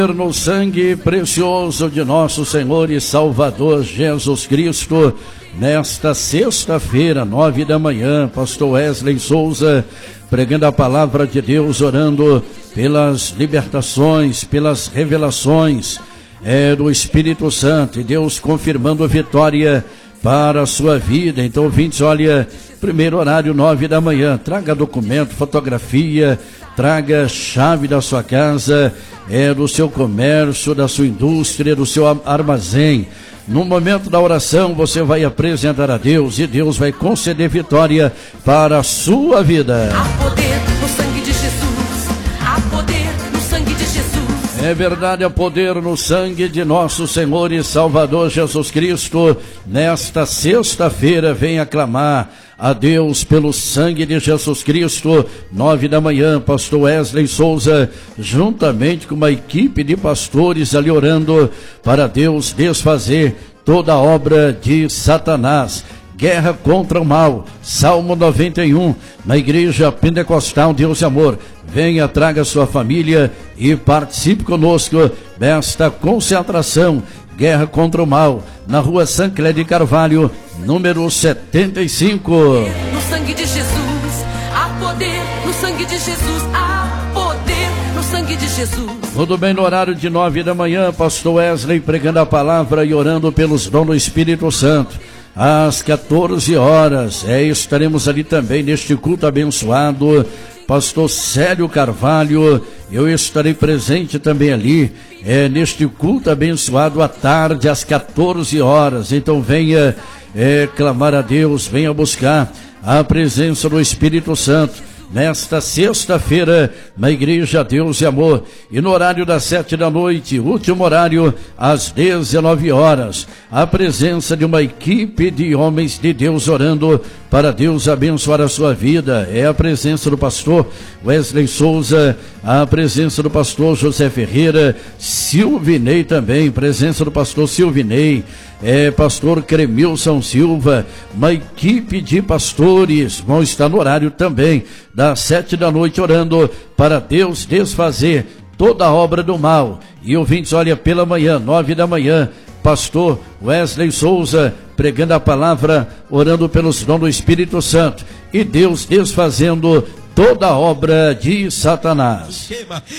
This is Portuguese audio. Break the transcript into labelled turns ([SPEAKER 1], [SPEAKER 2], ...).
[SPEAKER 1] No sangue precioso de nosso Senhor e Salvador Jesus Cristo, nesta sexta-feira, 9 da manhã, pastor Wesley Souza, pregando a palavra de Deus, orando pelas libertações, pelas revelações do Espírito Santo, e Deus confirmando a vitória para a sua vida. Então, ouvintes, olha, primeiro horário, 9 da manhã, traga documento, fotografia, traga chave da sua casa, do seu comércio, da sua indústria, do seu armazém. No momento da oração, você vai apresentar a Deus e Deus vai conceder vitória para a sua vida.
[SPEAKER 2] Há poder no sangue de Jesus, há poder no sangue de Jesus.
[SPEAKER 1] É verdade, há poder no sangue de nosso Senhor e Salvador Jesus Cristo. Nesta sexta-feira, venha clamar a Deus pelo sangue de Jesus Cristo. 9 da manhã, pastor Wesley Souza, juntamente com uma equipe de pastores ali orando para Deus desfazer toda a obra de Satanás. Guerra contra o mal, Salmo 91, na Igreja Pentecostal Deus e Amor. Venha, traga sua família e participe conosco desta concentração. Guerra contra o mal, na rua Sancler de Carvalho, número 75.
[SPEAKER 2] No sangue de Jesus, há poder no sangue de Jesus, há poder no sangue de Jesus.
[SPEAKER 1] Tudo bem, no horário de 9 da manhã, pastor Wesley pregando a palavra e orando pelos dons do Espírito Santo. Às 14 horas, estaremos ali também neste culto abençoado. Pastor Célio Carvalho, eu estarei presente também ali, neste culto abençoado à tarde, às 14 horas. Então venha clamar a Deus, venha buscar a presença do Espírito Santo nesta sexta-feira, na Igreja Deus e Amor, e no horário das 7 da noite, último horário, às 19 horas, a presença de uma equipe de homens de Deus orando para Deus abençoar a sua vida. É a presença do pastor Wesley Souza, a presença do pastor José Ferreira, Silvinei também, presença do pastor Silvinei, pastor Cremilson Silva, uma equipe de pastores vão estar no horário também das 7 da noite orando para Deus desfazer toda a obra do mal. E ouvintes, olha, pela manhã, 9 da manhã, pastor Wesley Souza pregando a palavra, orando pelos dons do Espírito Santo e Deus desfazendo toda a obra de Satanás.